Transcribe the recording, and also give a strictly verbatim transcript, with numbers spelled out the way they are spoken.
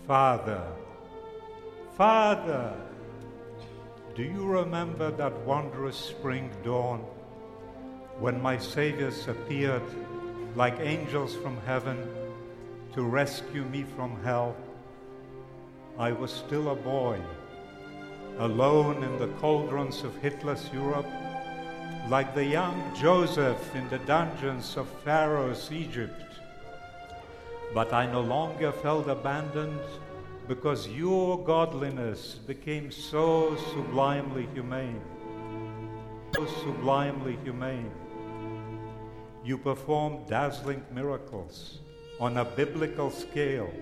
Father, Father, do you remember that wondrous spring dawn when my saviors appeared like angels from heaven to rescue me from hell? I was still a boy, alone in the cauldrons of Hitler's Europe, like the young Joseph in the dungeons of Pharaoh's Egypt. But I no longer felt abandoned because your godliness became so sublimely humane. So sublimely humane. You performed dazzling miracles on a biblical scale.